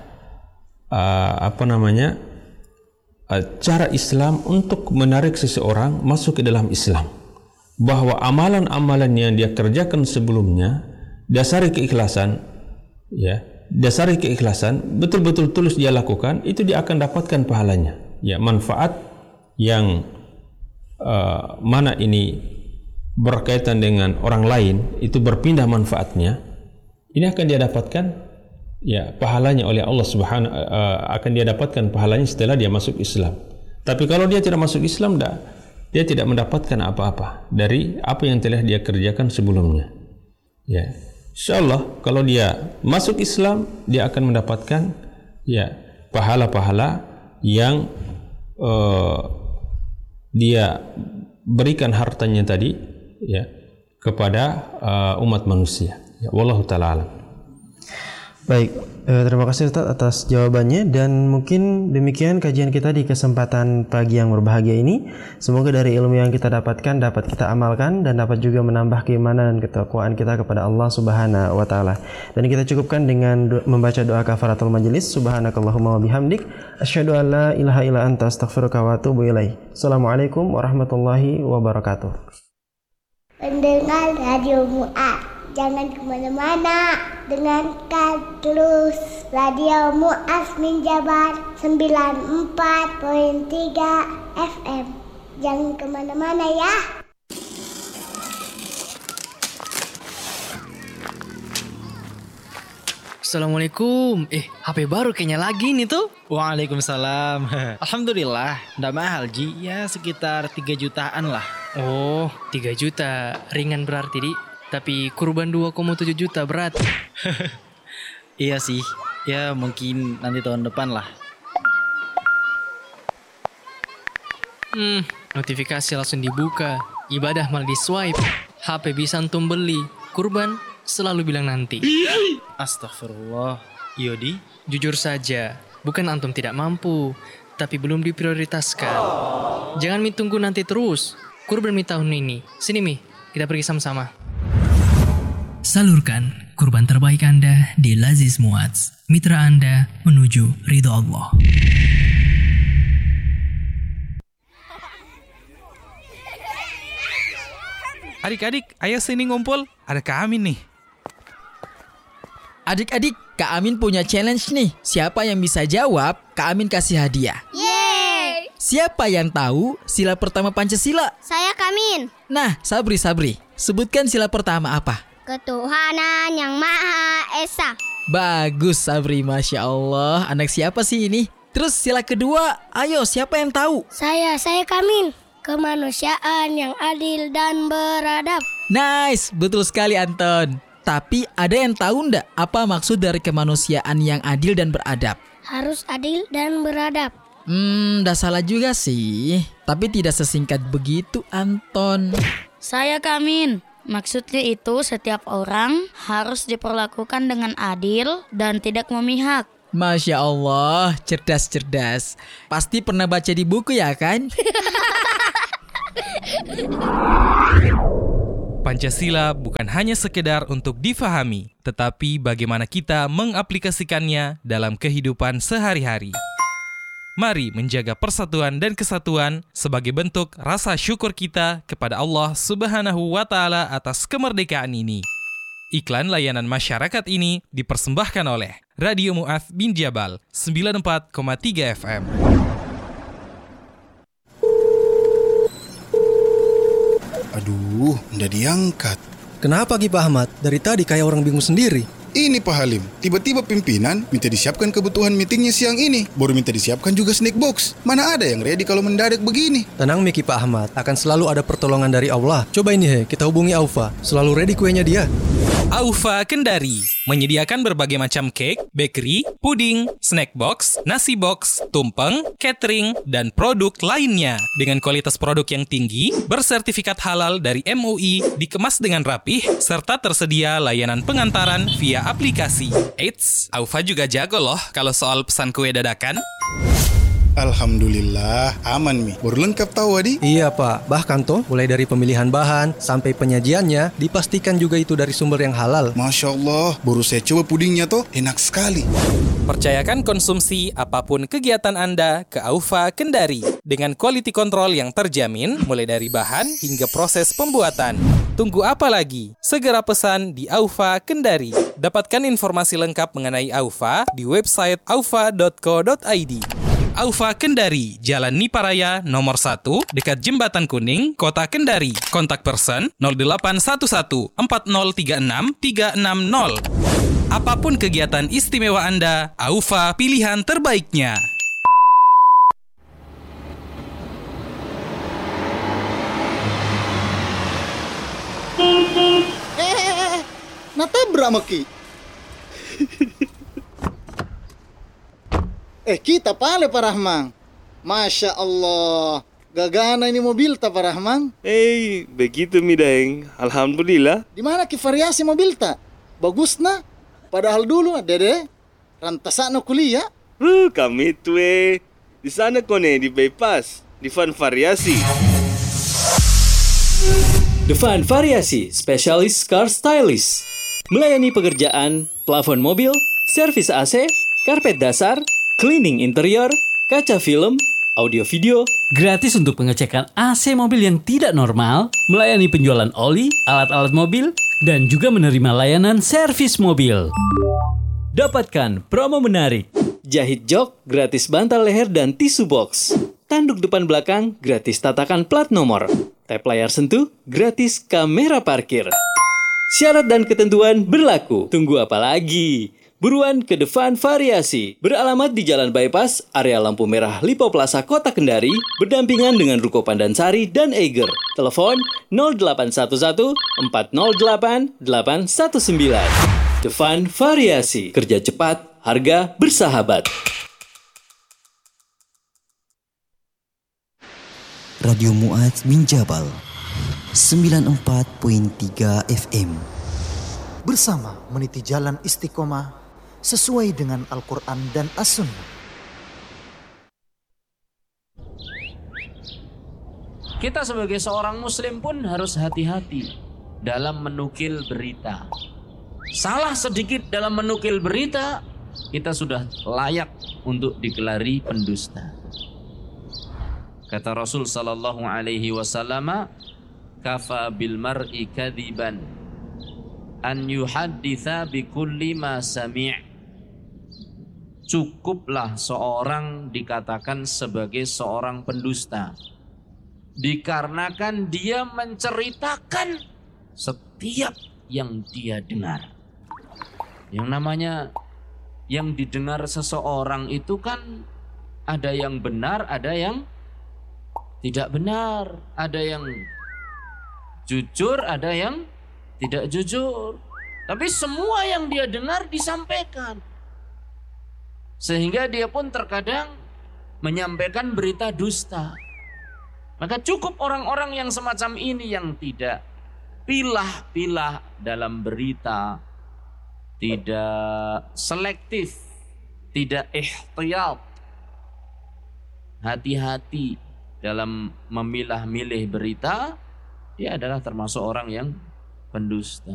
cara Islam untuk menarik seseorang masuk ke dalam Islam. Bahwa amalan-amalan yang dia kerjakan sebelumnya, dasari keikhlasan, betul-betul tulus dia lakukan, itu dia akan dapatkan pahalanya. Manfaat yang mana ini berkaitan dengan orang lain, itu berpindah manfaatnya, ini akan dia dapatkan pahalanya oleh Allah Subhanahu, akan dia dapatkan pahalanya setelah dia masuk Islam. Tapi kalau dia tidak masuk Islam, dia tidak mendapatkan apa-apa dari apa yang telah dia kerjakan sebelumnya. Insyaallah kalau dia masuk Islam, dia akan mendapatkan pahala-pahala yang dia berikan hartanya tadi kepada umat manusia. Wallahu ta'ala alam. Baik, terima kasih Ustaz atas jawabannya, dan mungkin demikian kajian kita di kesempatan pagi yang berbahagia ini. Semoga dari ilmu yang kita dapatkan dapat kita amalkan dan dapat juga menambah keimanan dan ketakwaan kita kepada Allah Subhanahu wa taala. Dan kita cukupkan dengan membaca doa kafaratul majelis. Subhanakallahumma wa bihamdik asyhadu an la ilaha illa anta astaghfiruka wa atubu ilaik. Assalamualaikum warahmatullahi wabarakatuh. Pendengar Radio Mu'ad, jangan kemana-mana, dengarkan terus Radio Mu'az min Jabar 94.3 FM. Jangan kemana-mana ya. Assalamualaikum. HP baru kayaknya lagi nih tuh. Waalaikumsalam. Alhamdulillah, nggak mahal Ji. Ya sekitar 3 jutaan lah. Oh, 3 juta. Ringan berarti, Di. Tapi kurban 2,7 juta berat. Iya sih. Ya mungkin nanti tahun depan lah. Notifikasi langsung dibuka. Ibadah malah di swipe. HP bisa antum beli. Kurban selalu bilang nanti. Astagfirullah. Yodi, jujur saja, bukan antum tidak mampu, tapi belum diprioritaskan. Jangan tunggu nanti terus. Kurban Mi tahun ini. Sini Mi, kita pergi sama-sama. Salurkan kurban terbaik Anda di Laziz Mu'adz. Mitra Anda menuju ridho Allah. Adik-adik, ayo sini ngumpul. Ada Kak Amin nih. Adik-adik, Kak Amin punya challenge nih. Siapa yang bisa jawab, Kak Amin kasih hadiah. Yeay! Siapa yang tahu sila pertama Pancasila? Saya Kamin. Nah, Sabri. Sebutkan sila pertama apa? Ketuhanan yang Maha Esa. Bagus Sabri, Masya Allah. Anak siapa sih ini? Terus sila kedua, ayo siapa yang tahu? Saya Kamin. Kemanusiaan yang adil dan beradab. Nice, betul sekali Anton. Tapi ada yang tahu ndak apa maksud dari kemanusiaan yang adil dan beradab? Harus adil dan beradab. Dah salah juga sih. Tapi tidak sesingkat begitu Anton. Saya Kamin. Maksudnya itu setiap orang harus diperlakukan dengan adil dan tidak memihak. Masya Allah, cerdas-cerdas. Pasti pernah baca di buku ya kan? Pancasila bukan hanya sekedar untuk difahami, tetapi bagaimana kita mengaplikasikannya dalam kehidupan sehari-hari. Mari menjaga persatuan dan kesatuan sebagai bentuk rasa syukur kita kepada Allah Subhanahu wa Ta'ala atas kemerdekaan ini. Iklan layanan masyarakat ini dipersembahkan oleh Radio Mu'adz bin Jabal 94,3 FM. Aduh, nggak diangkat. Kenapa Ki Pak Ahmad? Dari tadi kayak orang bingung sendiri. Ini Pak Halim, tiba-tiba pimpinan minta disiapkan kebutuhan meetingnya siang ini. Baru minta disiapkan juga snack box. Mana ada yang ready kalau mendadak begini? Tenang Ki Pak Ahmad, akan selalu ada pertolongan dari Allah. Coba ini kita hubungi Aufa. Selalu ready kuenya dia. Aufa Kendari menyediakan berbagai macam cake, bakery, puding, snack box, nasi box, tumpeng, catering, dan produk lainnya. Dengan kualitas produk yang tinggi, bersertifikat halal dari MUI, dikemas dengan rapih, serta tersedia layanan pengantaran via aplikasi. Eits, Aufa juga jago loh kalau soal pesan kue dadakan. Alhamdulillah, aman Mi. Baru lengkap tahu Adi? Iya Pak, bahkan toh mulai dari pemilihan bahan sampai penyajiannya dipastikan juga itu dari sumber yang halal. Masya Allah, baru saya coba pudingnya toh, enak sekali. Percayakan konsumsi apapun kegiatan Anda ke Aufa Kendari dengan quality control yang terjamin mulai dari bahan hingga proses pembuatan. Tunggu apa lagi? Segera pesan di Aufa Kendari. Dapatkan informasi lengkap mengenai Aufa di website aufa.co.id. Aufa Kendari, Jalan Niparaya nomor 1, dekat Jembatan Kuning, Kota Kendari. Kontak person 0811 4036 360. Apapun kegiatan istimewa Anda, Aufa pilihan terbaiknya. Natabrak maki. Kita pale Pak Rahman. Masya Allah, gagana ini mobil ta Pak Rahman. Begitu mi Daeng. Alhamdulillah. Di mana ki variasi mobil ta? Bagus na. Padahal dulu Dede rantasana kuliah. Kami tuh di sana kone di bypass di Van Variasi. The Van Variasi, spesialis car stylist. Melayani pekerjaan plafon mobil, servis AC, karpet dasar, cleaning interior, kaca film, audio video. Gratis untuk pengecekan AC mobil yang tidak normal, melayani penjualan oli, alat-alat mobil, dan juga menerima layanan servis mobil. Dapatkan promo menarik. Jahit jok, gratis bantal leher dan tisu box. Tanduk depan belakang, gratis tatakan plat nomor. Tap layar sentuh, gratis kamera parkir. Syarat dan ketentuan berlaku. Tunggu apa lagi? Buruan ke The Van Variasi. Beralamat di Jalan Bypass, area lampu merah Lipo Plaza, Kota Kendari, berdampingan dengan Ruko Pandansari dan Eiger. Telepon 0811 408 819. The Van Variasi. Kerja cepat, harga bersahabat. Radio Mu'adz bin Jabal 94.3 FM. Bersama meniti jalan istiqomah sesuai dengan Al-Quran dan As-Sunnah. Kita sebagai seorang muslim pun harus hati-hati dalam menukil berita. Salah sedikit dalam menukil berita, kita sudah layak untuk digelari pendusta. Kata Rasul sallallahu alaihi wasallam, kafa bil mar'i kadziban an yuhadditsa bi kulli ma sami'. Cukuplah seorang dikatakan sebagai seorang pendusta dikarenakan dia menceritakan setiap yang dia dengar. Yang namanya yang didengar seseorang itu kan ada yang benar, ada yang tidak benar, ada yang jujur, ada yang tidak jujur. Tapi semua yang dia dengar disampaikan. Sehingga dia pun terkadang menyampaikan berita dusta. Maka cukup orang-orang yang semacam ini yang tidak pilah-pilah dalam berita, tidak selektif, tidak ihtiyat, hati-hati dalam memilah-milih berita, dia adalah termasuk orang yang pendusta.